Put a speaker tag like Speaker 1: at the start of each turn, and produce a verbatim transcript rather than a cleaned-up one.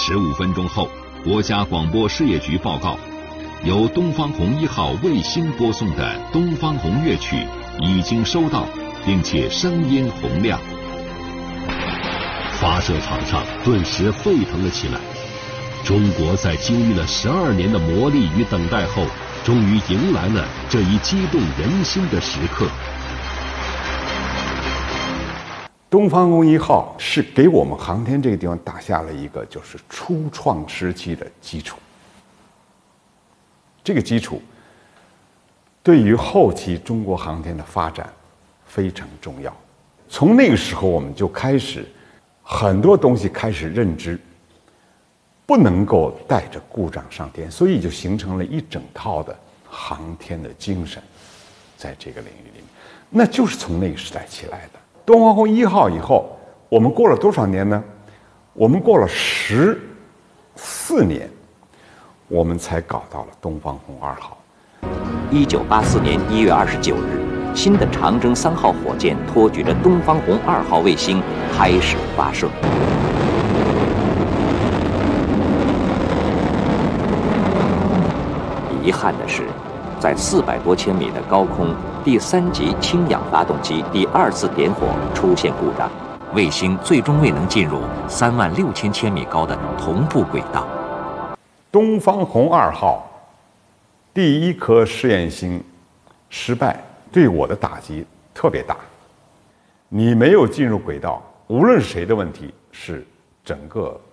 Speaker 1: 十五分钟后，国家广播事业局报告，由东方红一号卫星播送的东方红乐曲已经收到，并且声音洪亮。发射场上顿时沸腾了起来。中国在经历了十二年的磨砺与等待后，终于迎来了这一激动人心的时刻。
Speaker 2: 东方红一号是给我们航天这个地方打下了一个就是初创时期的基础。这个基础对于后期中国航天的发展非常重要。从那个时候我们就开始很多东西开始认知不能够带着故障上天，所以就形成了一整套的航天的精神在这个领域里面，那就是从那个时代起来的。东方红一号以后，我们过了多少年呢？我们过了十四年，我们才搞到了东方红二号。
Speaker 3: 一九八四年一月二十九日，新的长征三号火箭托举着东方红二号卫星开始发射。遗憾的是，在四百多千米的高空，第三级氢氧发动机第二次点火出现故障，卫星最终未能进入三万六千千米高的同步轨道。
Speaker 2: 东方红二号第一颗试验星失败，对我的打击特别大。你没有进入轨道，无论是谁的问题，是整个